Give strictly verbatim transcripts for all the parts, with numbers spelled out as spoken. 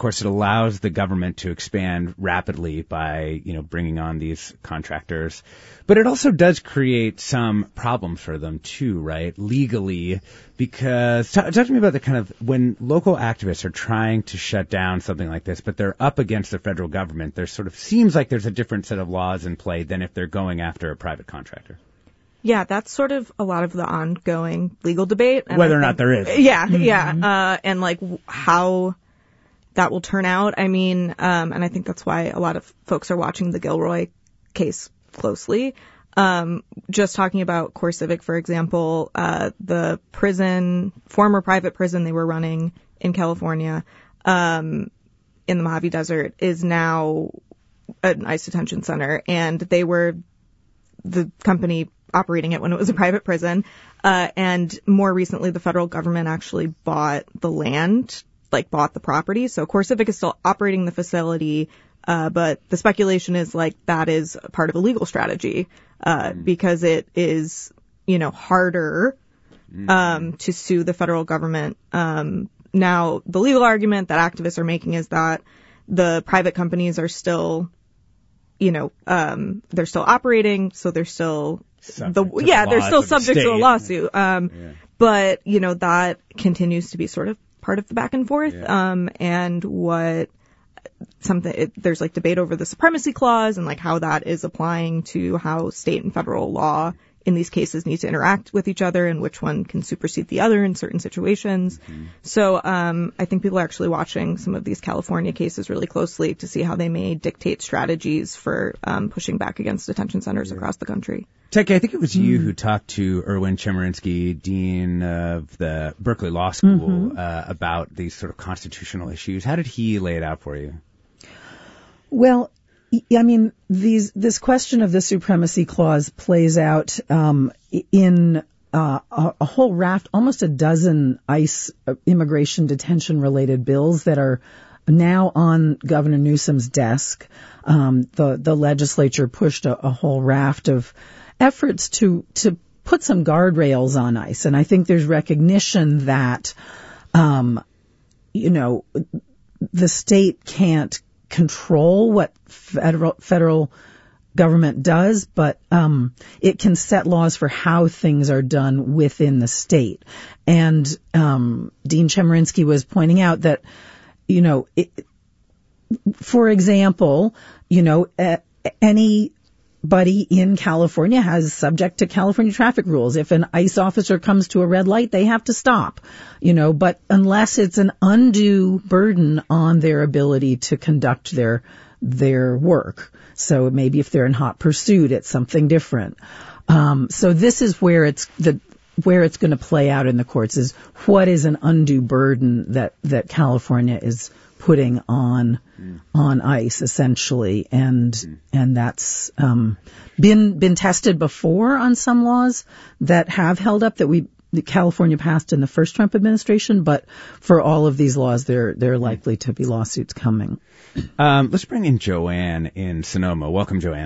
course, it allows the government to expand rapidly by, you know, bringing on these contractors. But it also does create some problems for them, too, right, legally, because talk, talk to me about the kind of when local activists are trying to shut down something like this, but they're up against the federal government. There sort of seems like there's a different set of laws in play than if they're going after a private contractor. Yeah, that's sort of a lot of the ongoing legal debate. And Whether I or not there is. Yeah, mm-hmm. yeah. Uh, and like how that will turn out. I mean, um, and I think that's why a lot of folks are watching the Gilroy case closely. Um, just talking about CoreCivic, for example, uh, the prison, former private prison they were running in California, um, in the Mojave Desert is now an ICE detention center. And they were the company operating it when it was a private prison. Uh, and more recently, the federal government actually bought the land, like bought the property. So CoreCivic is still operating the facility. Uh, but the speculation is like that is part of a legal strategy, uh, mm. because it is, you know, harder, mm. um, to sue the federal government. Um, now the legal argument that activists are making is that the private companies are still, you know, um, they're still operating. So they're still, subject the, yeah, they're still subject the to a lawsuit. Um, yeah. but, you know, that continues to be sort of part of the back and forth. Yeah. Um, and what, something it, there's like debate over the supremacy clause and like how that is applying to how state and federal law in these cases need to interact with each other and which one can supersede the other in certain situations. Mm-hmm. So um, I think people are actually watching some of these California cases really closely to see how they may dictate strategies for um, pushing back against detention centers yeah. across the country. Teki, I think it was you mm-hmm. who talked to Erwin Chemerinsky, dean of the Berkeley Law School, mm-hmm. uh, about these sort of constitutional issues. How did he lay it out for you? Well, I mean, these this question of the supremacy clause plays out um, in uh, a, a whole raft, almost a dozen ICE immigration detention related bills that are now on Governor Newsom's desk. Um, the the legislature pushed a, a whole raft of efforts to to put some guardrails on ICE, and I think there's recognition that um, you know the state can't control what federal federal government does, but um, it can set laws for how things are done within the state. And um, Dean Chemerinsky was pointing out that, you know, it, for example, you know, uh, anybody in California has subject to California traffic rules. If an ICE officer comes to a red light, they have to stop, you know, but unless it's an undue burden on their ability to conduct their their work. So maybe if they're in hot pursuit, it's something different. Um, so this is where it's the where it's going to play out in the courts is what is an undue burden that that California is putting on mm. on ICE essentially, and mm. and that's um, been been tested before on some laws that have held up that we that California passed in the first Trump administration, but for all of these laws, there there are likely to be lawsuits coming. Um, let's bring in Joanne in Sonoma. Welcome, Joanne.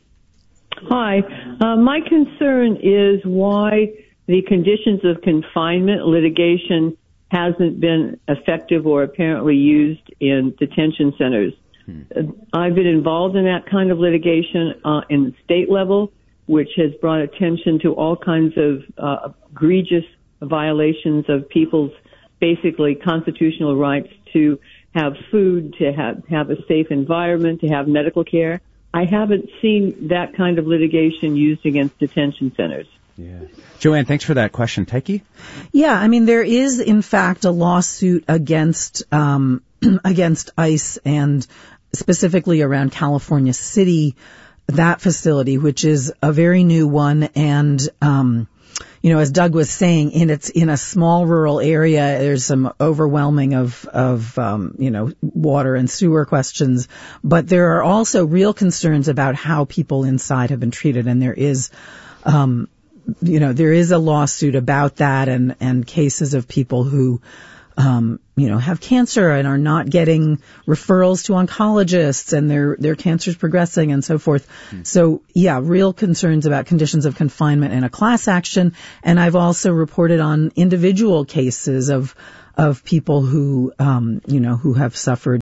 Hi. Uh, my concern is why the conditions of confinement litigation hasn't been effective or apparently used in detention centers. Hmm. I've been involved in that kind of litigation uh, in the state level, which has brought attention to all kinds of uh, egregious violations of people's basically constitutional rights to have food, to have, have a safe environment, to have medical care. I haven't seen that kind of litigation used against detention centers. Yeah. Joanne, thanks for that question. Teki? Yeah, I mean, there is, in fact, a lawsuit against um, against ICE and specifically around California City, that facility, which is a very new one. And, um, you know, as Doug was saying, in it's in a small rural area, there's some overwhelming of, of, um, you know, water and sewer questions. But there are also real concerns about how people inside have been treated. And there is, um, you know, there is a lawsuit about that and, and cases of people who, um, you know, have cancer and are not getting referrals to oncologists and their, their cancer's progressing and so forth. Mm. So, yeah, real concerns about conditions of confinement and a class action. And I've also reported on individual cases of, of people who, um, you know, who have suffered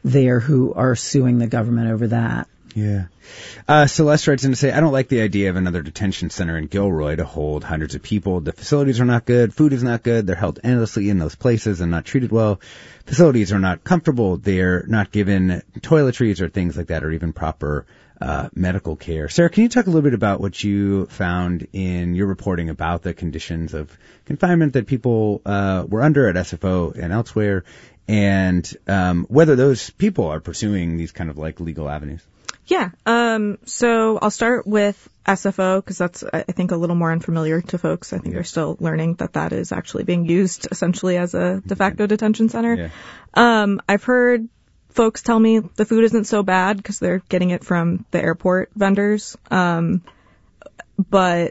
there who are suing the government over that. Yeah. Uh, Celeste writes in to say, I don't like the idea of another detention center in Gilroy to hold hundreds of people. The facilities are not good. Food is not good. They're held endlessly in those places and not treated well. Facilities are not comfortable. They're not given toiletries or things like that, or even proper uh, medical care. Sarah, can you talk a little bit about what you found in your reporting about the conditions of confinement that people uh, were under at S F O and elsewhere, and um, whether those people are pursuing these kind of like legal avenues? Yeah. Um, so I'll start with S F O because that's, I think, a little more unfamiliar to folks. I think they're still learning that that is actually being used essentially as a de facto detention center. Yeah. Um, I've heard folks tell me the food isn't so bad because they're getting it from the airport vendors. Um, but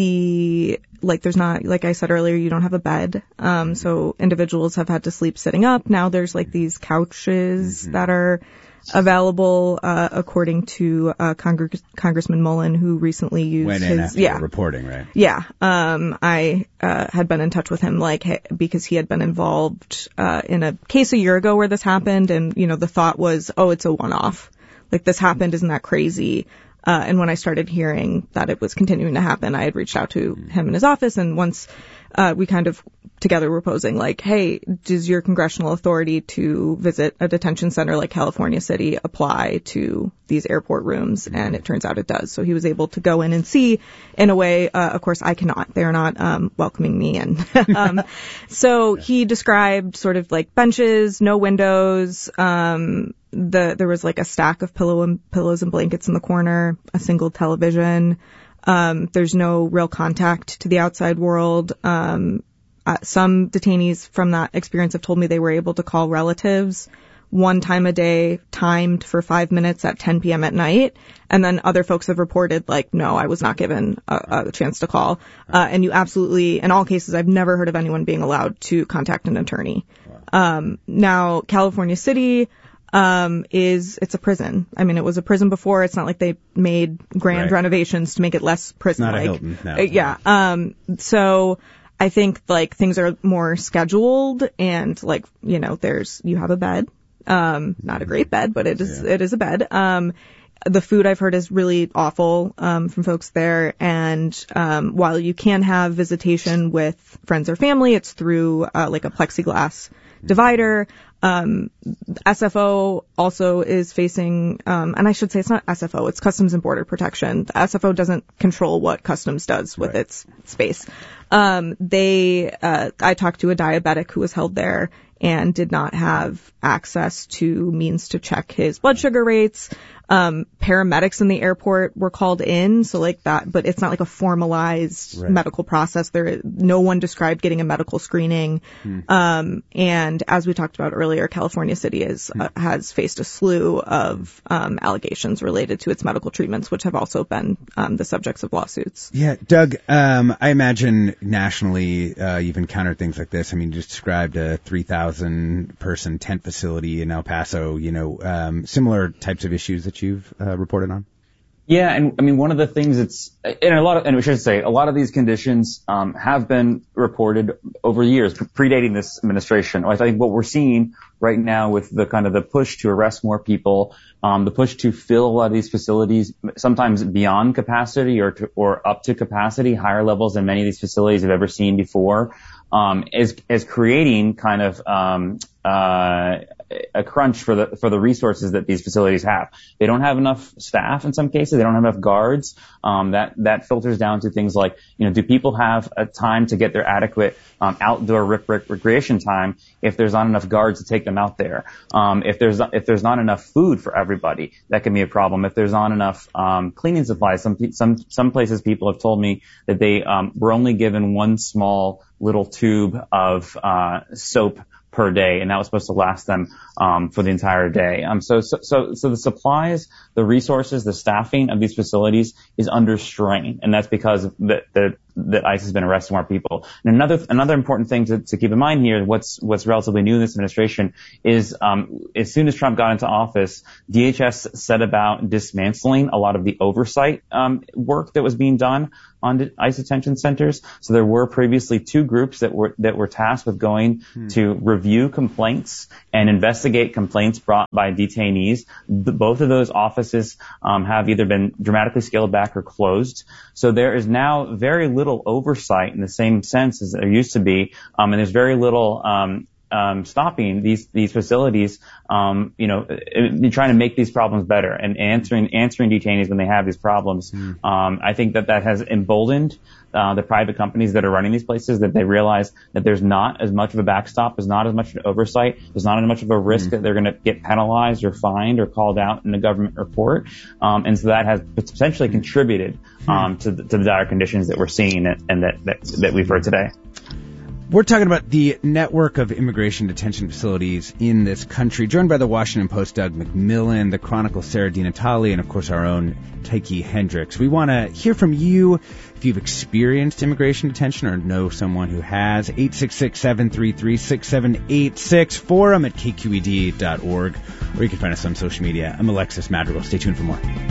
the, like, there's not, like I said earlier, you don't have a bed. Um, so individuals have had to sleep sitting up. Now there's like these couches mm-hmm. that are available, uh, according to, uh, Congress, Congressman Mullen, who recently used Went his, in after yeah, reporting, right? Yeah. Um, I, uh, had been in touch with him, like, hey, because he had been involved, uh, in a case a year ago where this happened. And, you know, the thought was, oh, it's a one-off. Like, this happened. Isn't that crazy? Uh, and when I started hearing that it was continuing to happen, I had reached out to him in his office. And once, uh, we kind of together were posing like, hey, does your congressional authority to visit a detention center like California City apply to these airport rooms? And it turns out it does. So he was able to go in and see in a way, uh, of course I cannot, they're not, um, welcoming me in. um, so he described sort of like benches, no windows, um, the, there was like a stack of pillow and pillows and blankets in the corner, a single television. Um, there's no real contact to the outside world. Um, uh, some detainees from that experience have told me they were able to call relatives one time a day, timed for five minutes at ten p.m. at night. And then other folks have reported, like, no, I was not given a, a chance to call. Uh, and you absolutely, in all cases, I've never heard of anyone being allowed to contact an attorney. Um, now, California City, um, is, it's a prison. I mean, it was a prison before. It's not like they made grand right. renovations to make it less prison-like. Not a Hilton, no. Uh, yeah. Um, so I think, like, things are more scheduled and, like, you know, there's, you have a bed. Um, not a great bed, but it is, yeah. it is a bed. Um, the food I've heard is really awful, um, from folks there. And, um, while you can have visitation with friends or family, it's through, uh, like a plexiglass divider. Um, S F O also is facing, um, and I should say it's not S F O, it's Customs and Border Protection. The S F O doesn't control what Customs does with right. its space. Um, they, uh, I talked to a diabetic who was held there and did not have access to means to check his blood sugar rates. Um, paramedics in the airport were called in, so like that, but it's not like a formalized right. medical process. There, no one described getting a medical screening. Hmm. Um, and as we talked about earlier, California City is, hmm. uh, has faced a slew of, um, allegations related to its medical treatments, which have also been, um, the subjects of lawsuits. Yeah, Doug, um, I imagine nationally, uh, you've encountered things like this. I mean, you just described a three thousand person tent facility in El Paso, you know, um, similar types of issues that you've uh, reported on? Yeah, and I mean, one of the things it's, and a lot of, and we should say, a lot of these conditions um, have been reported over years, predating this administration. I think what we're seeing right now with the kind of the push to arrest more people, um, the push to fill a lot of these facilities, sometimes beyond capacity or to, or up to capacity, higher levels than many of these facilities have ever seen before, um, is is creating kind of um, uh, a crunch for the for the resources that these facilities have. They don't have enough staff in some cases. They don't have enough guards. Um, that that filters down to things like, you know, do people have a time to get their adequate um, outdoor rec- rec- recreation time if there's not enough guards to take them out there? Um, if there's if there's not enough food for everybody, that can be a problem. If there's not enough um, cleaning supplies, some some some places people have told me that they um, were only given one small little tube of uh, soap per day, and that was supposed to last them um, for the entire day. Um, so, so, so, so the supplies, the resources, the staffing of these facilities is under strain, and that's because the, the that ICE has been arresting more people. And another another important thing to, to keep in mind here, what's what's relatively new in this administration, is um, as soon as Trump got into office, D H S set about dismantling a lot of the oversight um, work that was being done on ICE detention centers. So there were previously two groups that were that were tasked with going hmm. to review complaints and investigate complaints brought by detainees. The, both of those offices um, have either been dramatically scaled back or closed. So there is now very little oversight in the same sense as there used to be, um, and there's very little um, Um, stopping these these facilities, um, you know, trying to make these problems better and answering answering detainees when they have these problems. Mm. Um, I think that that has emboldened uh, the private companies that are running these places, that they realize that there's not as much of a backstop, there's not as much an oversight, there's not as much of a risk mm. that they're going to get penalized or fined or called out in a government report, um, and so that has potentially contributed um, to, the, to the dire conditions that we're seeing and, and that, that that we've heard today. We're talking about the network of immigration detention facilities in this country, joined by the Washington Post, Doug McMillon, the Chronicle, Sarah DiNatale, and, of course, our own Tyche Hendricks. We want to hear from you if you've experienced immigration detention or know someone who has. eight six six, seven three three, six seven eight six, forum at K Q E D dot org, or you can find us on social media. I'm Alexis Madrigal. Stay tuned for more.